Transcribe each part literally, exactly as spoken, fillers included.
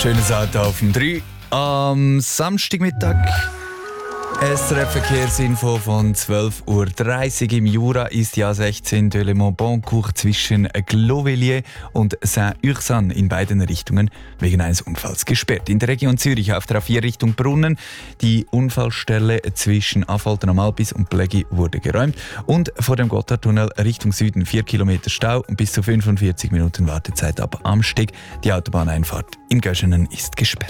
Schönes Auto auf dem drei. Am Samstagmittag S R F-Verkehrsinfo von zwölf Uhr dreißig. Im Jura ist die A sechzehn de Le Mans-Boncourt zwischen Clovellier und Saint-Ursanne in beiden Richtungen wegen eines Unfalls gesperrt. In der Region Zürich auf der A vier Richtung Brunnen. Die Unfallstelle zwischen Affolter am Albis und Plägi wurde geräumt. Und vor dem Gotthardtunnel Richtung Süden vier Kilometer Stau und bis zu fünfundvierzig Minuten Wartezeit ab Amsteg. Die Autobahneinfahrt in Göschenen ist gesperrt.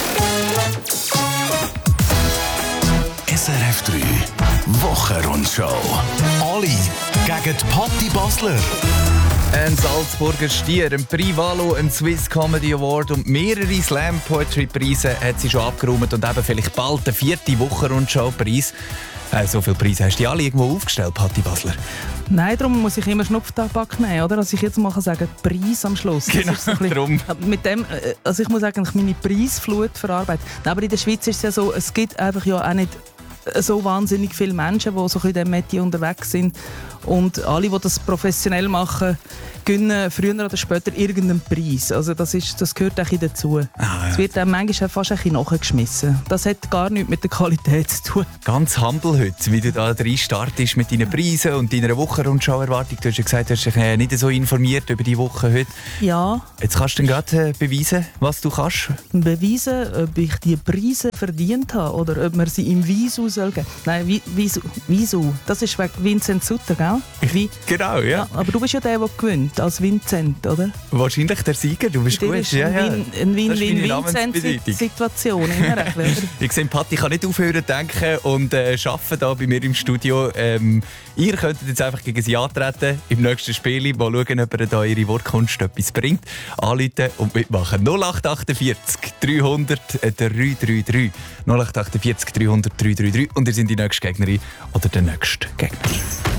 S R F drei Wochenrundschau. Alle gegen die Patti Basler. Ein Salzburger Stier, ein Prix Valo, ein Swiss Comedy Award und mehrere Slam Poetry Preise hat sie schon abgeräumt und eben vielleicht bald der vierte Wochenrundschau-Preis. Äh, so viele Preise hast du die alle irgendwo aufgestellt, Patti Basler? Nein, darum muss ich immer Schnupftabak nehmen, oder? Also ich jetzt mal sagen, Preis am Schluss. Das genau, ist so ein bisschen, darum. Mit dem, also ich muss eigentlich meine Preisflut verarbeiten. Aber in der Schweiz ist es ja so, es gibt einfach ja auch nicht so wahnsinnig viele Menschen, die so in diesem Metier unterwegs sind. Und alle, die das professionell machen, gewinnen früher oder später irgendeinen Preis. Also das, ist, das gehört auch dazu. Ah, ja. Es wird dann manchmal fast ein bisschen nachgeschmissen. Das hat gar nichts mit der Qualität zu tun. Ganz humble heute, wie du da rein startest mit deinen Preisen und deiner Wochenrundschau-Erwartung. Du hast ja gesagt, du hast dich nicht so informiert über die Woche heute. Ja. Jetzt kannst du dann gerade beweisen, was du kannst. Beweisen, ob ich die Preise verdient habe oder ob man sie im Visu soll geben. Nein, Visu, Visu. Das ist wegen Vincent Sutter, gell? Wie? Genau, ja. Ja. Aber du bist ja der, der gewinnt, als Vincent, oder? Wahrscheinlich der Sieger, du bist Das gut. ist Ja, ja. eine Win-Win-Vincent-Situation. Ich sehe, Patti kann nicht aufhören zu denken und äh, arbeiten hier bei mir im Studio. Ähm, ihr könntet jetzt einfach gegen sie antreten im nächsten Spiel. Mal schauen, ob ihr da ihre Wortkunst etwas bringt. Anrufen und mitmachen. null acht achtundvierzig dreihundert dreihundertdreiunddreißig. null acht achtundvierzig dreihundert dreihundertdreiunddreißig. Und ihr seid die nächste Gegnerin oder der nächste Gegner.